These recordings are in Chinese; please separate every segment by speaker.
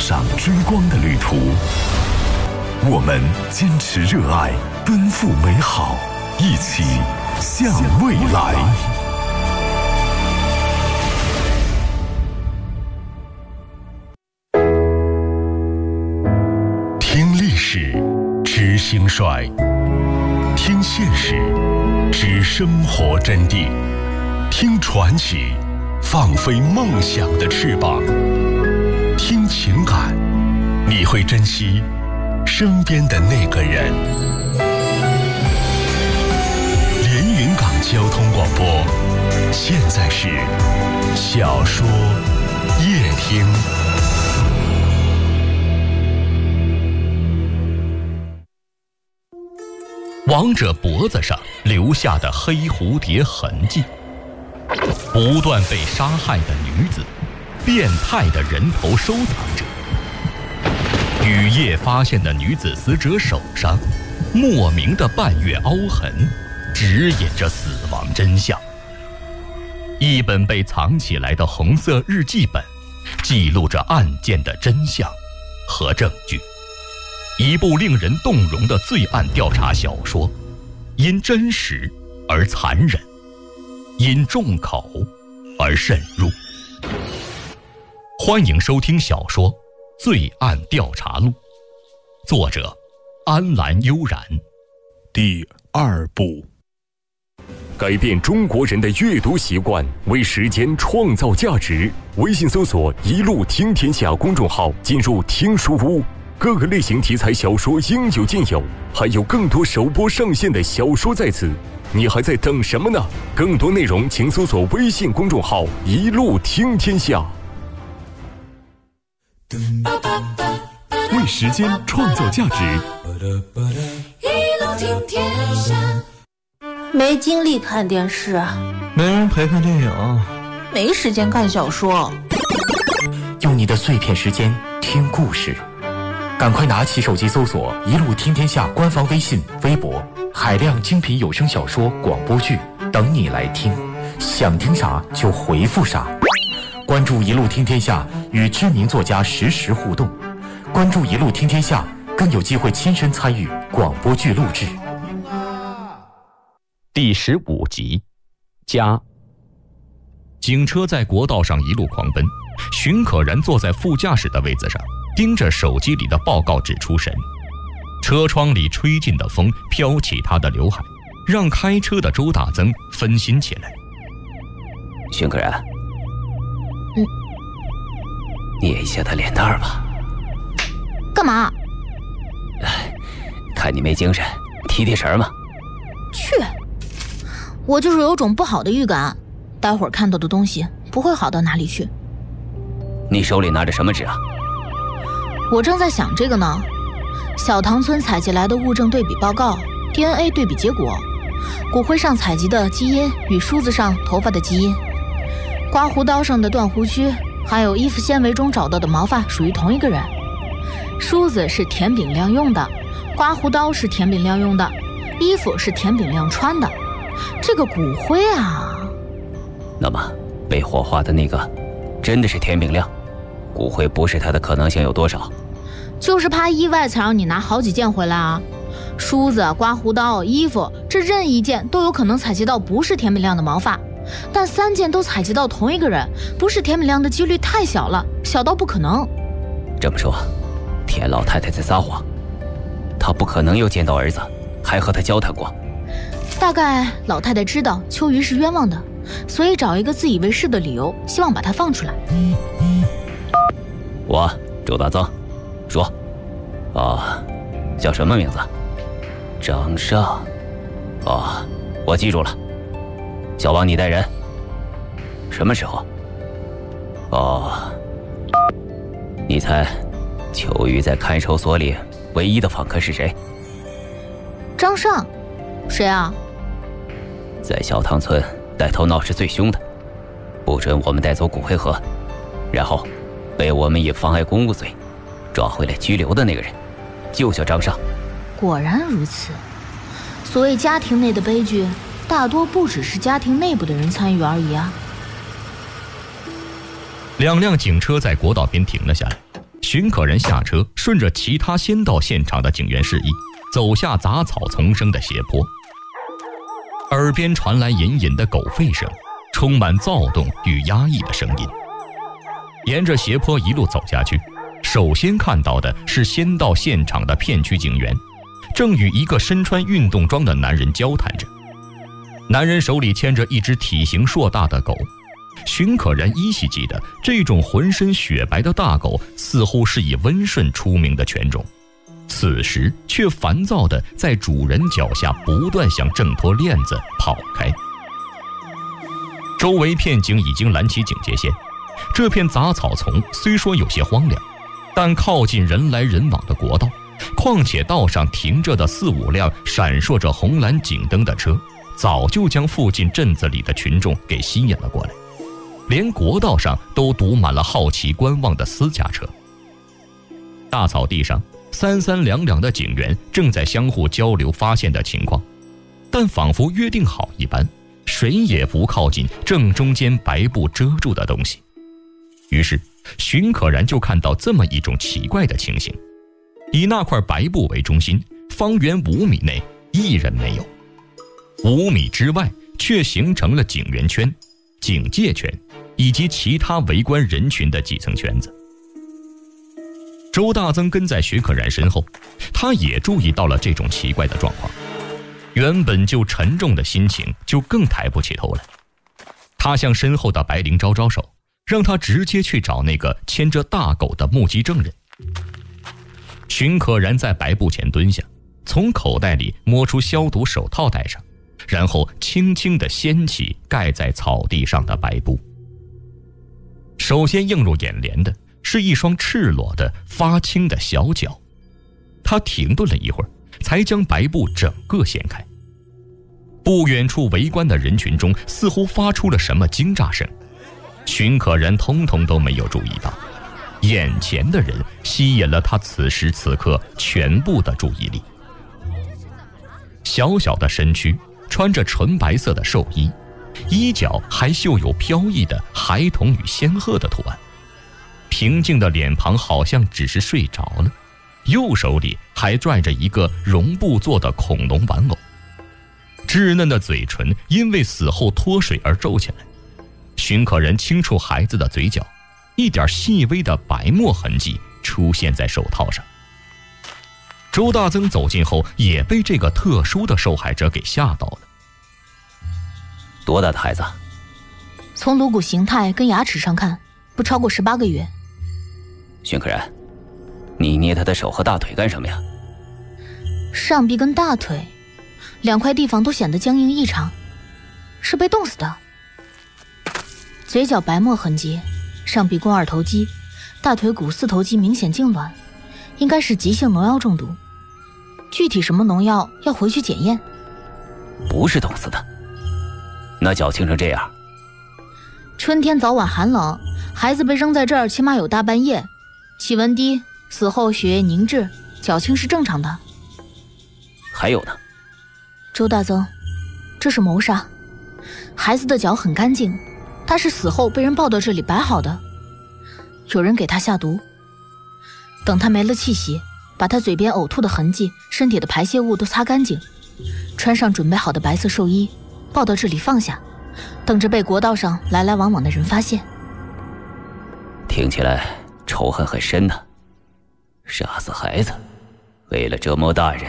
Speaker 1: 上追光的旅途。我们坚持热爱，奔赴美好，一起向未来。听历史，知兴衰；听现实，知生活真谛；听传奇，放飞梦想的翅膀；听情感，你会珍惜身边的那个人。连云港交通广播，现在是小说夜听。王者脖子上留下的黑蝴蝶痕迹，不断被杀害的女子，变态的人头收藏者，雨夜发现的女子死者手上莫名的半月凹痕，指引着死亡真相。一本被藏起来的红色日记本，记录着案件的真相和证据。一部令人动容的罪案调查小说，因真实而残忍，因重口而深入。欢迎收听小说《罪案调查录》，作者安澜悠然。第2部。改变中国人的阅读习惯，为时间创造价值。微信搜索“一路听天下”公众号，进入听书屋，各个类型题材小说应有尽有，还有更多首播上线的小说在此，你还在等什么呢？更多内容请搜索微信公众号“一路听天下”。为时间创造价值，
Speaker 2: 一路听天下。
Speaker 3: 没精力看电视，
Speaker 4: 没人陪看电影，
Speaker 3: 没时间看小说。
Speaker 5: 用你的碎片时间听故事，赶快拿起手机搜索“一路听天下”官方微信、微博，海量精品有声小说、广播剧等你来听，想听啥就回复啥。关注“一路听天下”，与知名作家实时互动。关注“一路听天下”，更有机会亲身参与广播剧录制。
Speaker 1: 第15集，家。警车在国道上一路狂奔，荀可然坐在副驾驶的位子上，盯着手机里的报告纸出神。车窗里吹进的风飘起他的刘海，让开车的周大增分心起来。
Speaker 6: 荀可然，捏一下他脸蛋儿吧。
Speaker 3: 干嘛？
Speaker 6: 看你没精神，提提神嘛。
Speaker 3: 去，我就是有种不好的预感，待会儿看到的东西不会好到哪里去。
Speaker 6: 你手里拿着什么纸啊？
Speaker 3: 我正在想这个呢。小塘村采集来的物证对比报告， DNA 对比结果，骨灰上采集的基因与梳子上头发的基因，刮胡刀上的断胡须，还有衣服纤维中找到的毛发属于同一个人。梳子是田炳亮用的，刮胡刀是田炳亮用的，衣服是田炳亮穿的。这个骨灰啊，
Speaker 6: 那么被火化的那个真的是田炳亮，骨灰不是他的可能性有多少？
Speaker 3: 就是怕意外才让你拿好几件回来啊。梳子、刮胡刀、衣服，这任意一件都有可能采集到不是田炳亮的毛发，但3件都采集到同一个人，不是田炳亮的几率太小了，小到不可能。
Speaker 6: 这么说，田老太太在撒谎，她不可能又见到儿子，还和他交谈过。
Speaker 3: 大概老太太知道秋鱼是冤枉的，所以找一个自以为是的理由，希望把他放出来。
Speaker 6: 我周大增说，叫什么名字？张尚。我记住了。小王你带人。什么时候？你猜秋鱼在看守所里唯一的访客是谁？
Speaker 3: 张尚。谁啊？
Speaker 6: 在小塘村带头闹事最凶的，不准我们带走骨灰盒，然后被我们以妨碍公务罪抓回来拘留的那个人，就叫张尚。
Speaker 3: 果然如此。所谓家庭内的悲剧，大多不只是家庭内部的人参与而已啊。
Speaker 1: 2辆警车在国道边停了下来， 荀可然下车，顺着其他先到现场的警员示意，走下杂草丛生的斜坡。耳边传来隐隐的狗吠声，充满躁动与压抑的声音。沿着斜坡一路走下去，首先看到的是先到现场的片区警员，正与一个身穿运动装的男人交谈着。男人手里牵着一只体型硕大的狗，荀可然依稀记得，这种浑身雪白的大狗似乎是以温顺出名的犬种，此时却烦躁地在主人脚下不断想挣脱链子跑开。周围片警已经拦起警戒线，这片杂草丛虽说有些荒凉，但靠近人来人往的国道，况且道上停着的4、5辆闪烁着红蓝警灯的车，早就将附近镇子里的群众给吸引了过来，连国道上都堵满了好奇观望的私家车。大草地上3、3两两的警员正在相互交流发现的情况，但仿佛约定好一般，谁也不靠近正中间白布遮住的东西。于是荀可然就看到这么一种奇怪的情形，以那块白布为中心，方圆5米内一人没有，5米之外却形成了警员圈、警戒圈以及其他围观人群的几层圈子。周大增跟在荀可然身后，他也注意到了这种奇怪的状况，原本就沉重的心情就更抬不起头来。他向身后的白灵招招手，让他直接去找那个牵着大狗的目击证人。荀可然在白布前蹲下，从口袋里摸出消毒手套戴上，然后轻轻地掀起盖在草地上的白布。首先映入眼帘的是一双赤裸的发青的小脚，他停顿了一会儿，才将白布整个掀开。不远处围观的人群中似乎发出了什么惊乍声，荀可然通通都没有注意到，眼前的人吸引了他此时此刻全部的注意力。小小的身躯，穿着纯白色的寿衣，衣角还绣有飘逸的孩童与仙鹤的图案，平静的脸庞好像只是睡着了，右手里还拽着一个绒布做的恐龙玩偶，稚嫩的嘴唇因为死后脱水而皱起来。荀可然轻触孩子的嘴角，一点细微的白沫痕迹出现在手套上。周大增走近后也被这个特殊的受害者给吓到了。
Speaker 6: 多大的孩子？
Speaker 3: 从颅骨形态跟牙齿上看，不超过18个月。
Speaker 6: 荀可然，你捏他的手和大腿干什么呀？
Speaker 3: 上臂跟大腿2块地方都显得僵硬异常，是被冻死的。嘴角白沫痕迹，上臂肱二头肌，大腿骨4头肌明显痉挛，应该是急性农药中毒。具体什么农药要回去检验。
Speaker 6: 不是冻死的，那脚青成这样。
Speaker 3: 春天早晚寒冷，孩子被扔在这儿起码有大半夜，气温低，死后血液凝滞，脚青是正常的。
Speaker 6: 还有呢？
Speaker 3: 周大增，这是谋杀。孩子的脚很干净，他是死后被人抱到这里摆好的，有人给他下毒，等他没了气息，把他嘴边呕吐的痕迹、身体的排泄物都擦干净，穿上准备好的白色寿衣，抱到这里放下，等着被国道上来来往往的人发现。
Speaker 6: 听起来仇恨很深呢，杀死孩子，为了折磨大人。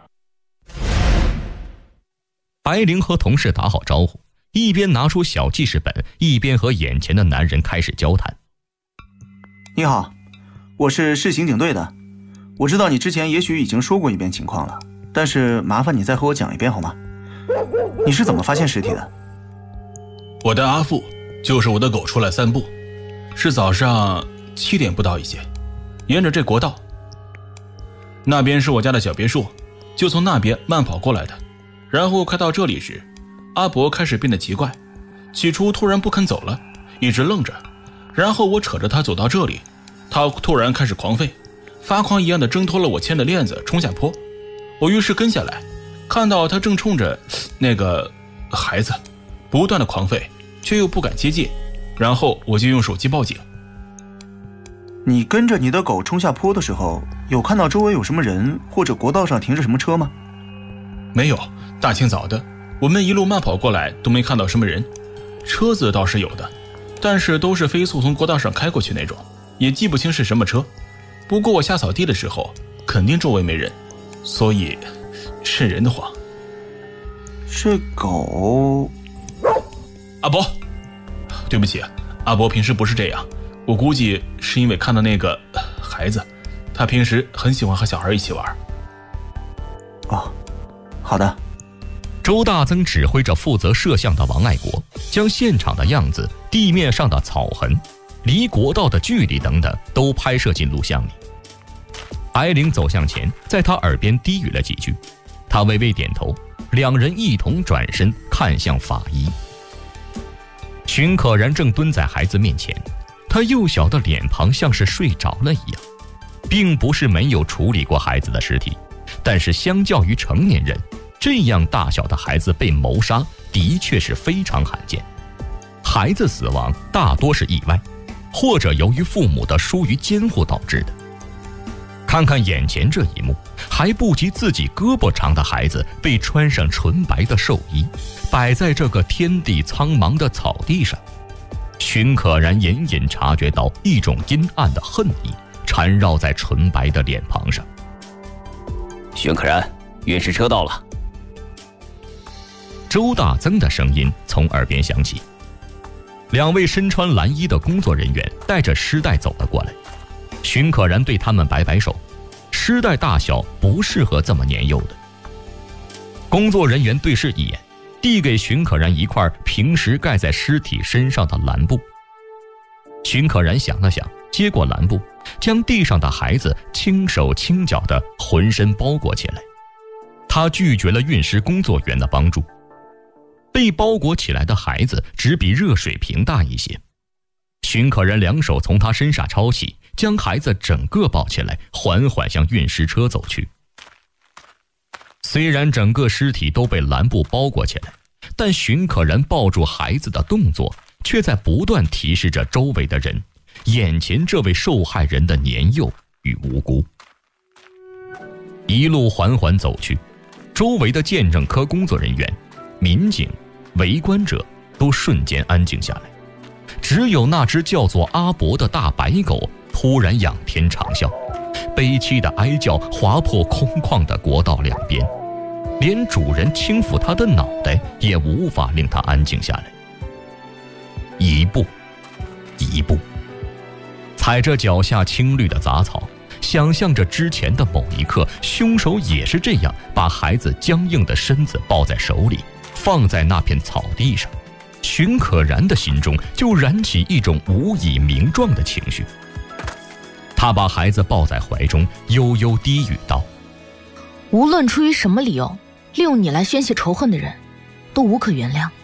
Speaker 1: 白灵和同事打好招呼，一边拿出小记事本，一边和眼前的男人开始交谈。
Speaker 7: 你好，我是市刑警队的，我知道你之前也许已经说过一遍情况了，但是麻烦你再和我讲一遍好吗？你是怎么发现尸体的？
Speaker 8: 我带阿富，就是我的狗出来散步，是早上7点不到一些，沿着这国道，那边是我家的小别墅，就从那边慢跑过来的。然后快到这里时，阿伯开始变得奇怪，起初突然不肯走了，一直愣着，然后我扯着他走到这里，他突然开始狂吠，发狂一样的挣脱了我牵的链子冲下坡。我于是跟下来，看到他正冲着那个孩子不断的狂吠，却又不敢接近，然后我就用手机报警。
Speaker 7: 你跟着你的狗冲下坡的时候，有看到周围有什么人或者国道上停着什么车吗？
Speaker 8: 没有，大清早的，我们一路慢跑过来都没看到什么人。车子倒是有的，但是都是飞速从国道上开过去那种，也记不清是什么车。不过我下草地的时候，肯定周围没人，所以瘆人的慌。
Speaker 7: 这狗……
Speaker 8: 阿伯，对不起，阿伯平时不是这样，我估计是因为看到那个孩子，他平时很喜欢和小孩一起玩。
Speaker 7: 哦，好的。
Speaker 1: 周大增指挥着负责摄像的王爱国，将现场的样子、地面上的草痕、离国道的距离等等都拍摄进录像里。艾琳走向前，在他耳边低语了几句，他微微点头，两人一同转身看向法医。荀可然正蹲在孩子面前，他幼小的脸庞像是睡着了一样，并不是没有处理过孩子的尸体，但是相较于成年人，这样大小的孩子被谋杀的确是非常罕见。孩子死亡大多是意外，或者由于父母的疏于监护导致的。看看眼前这一幕，还不及自己胳膊长的孩子被穿上纯白的寿衣，摆在这个天地苍茫的草地上。荀可然隐隐察觉到一种阴暗的恨意缠绕在纯白的脸庞上。
Speaker 6: 荀可然，运尸车到了。
Speaker 1: 周大增的声音从耳边响起，两位身穿蓝衣的工作人员带着尸袋走了过来。荀可然对他们摆摆手，尸袋大小不适合这么年幼的。工作人员对视一眼，递给荀可然一块平时盖在尸体身上的蓝布。荀可然想了想，接过蓝布，将地上的孩子轻手轻脚的浑身包裹起来。他拒绝了运尸工作员的帮助。被包裹起来的孩子只比热水瓶大一些。荀可然两手从他身上抄起，将孩子整个抱起来，缓缓向运尸车走去。虽然整个尸体都被蓝布包裹起来，但荀可然抱住孩子的动作却在不断提示着周围的人，眼前这位受害人的年幼与无辜。一路缓缓走去，周围的鉴证科工作人员、民警、围观者都瞬间安静下来，只有那只叫做阿伯的大白狗突然仰天长啸，悲凄的哀叫划破空旷的国道两边，连主人轻抚它的脑袋也无法令它安静下来。一步一步，踩着脚下青绿的杂草，想象着之前的某一刻，凶手也是这样把孩子僵硬的身子抱在手里，放在那片草地上，荀可然的心中就燃起一种无以名状的情绪。他把孩子抱在怀中，悠悠低语道：
Speaker 3: 无论出于什么理由，利用你来宣泄仇恨的人，都无可原谅。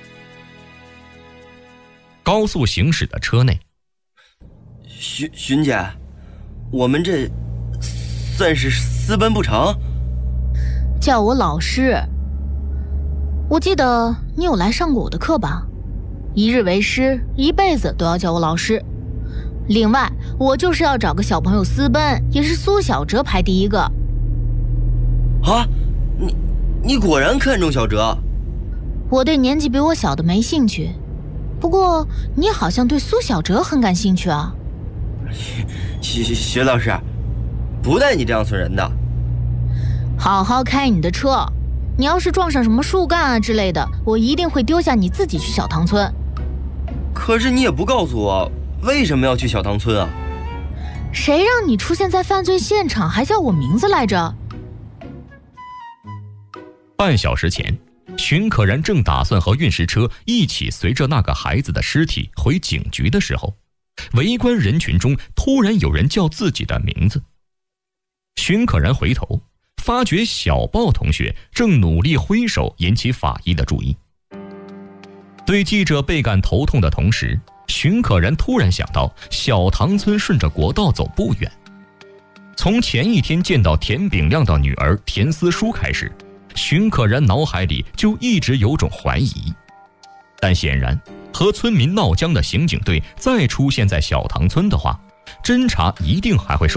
Speaker 1: 高速行驶的车内，
Speaker 9: 荀姐，我们这算是私奔不成？
Speaker 3: 叫我老师。我记得你有来上过我的课吧？一日为师，一辈子都要叫我老师。另外，我就是要找个小朋友私奔，也是苏小哲排第一个。
Speaker 9: 啊，你果然看中小哲？
Speaker 3: 我对年纪比我小的没兴趣，不过你好像对苏小哲很感兴趣啊。
Speaker 9: 徐老师，不带你这样损人的。
Speaker 3: 好好开你的车，你要是撞上什么树干啊之类的，我一定会丢下你自己去小塘村。
Speaker 9: 可是你也不告诉我为什么要去小塘村啊？
Speaker 3: 谁让你出现在犯罪现场还叫我名字来着？
Speaker 1: 半小时前，荀可然正打算和运尸车一起随着那个孩子的尸体回警局的时候，围观人群中突然有人叫自己的名字。荀可然回头，发觉小豹同学正努力挥手引起法医的注意。对记者倍感头痛的同时，荀可然突然想到小塘村顺着国道走不远。从前一天见到田炳亮的女儿田思书开始，荀可然脑海里就一直有种怀疑。但显然和村民闹僵的刑警队再出现在小塘村的话， 侦查一定还会受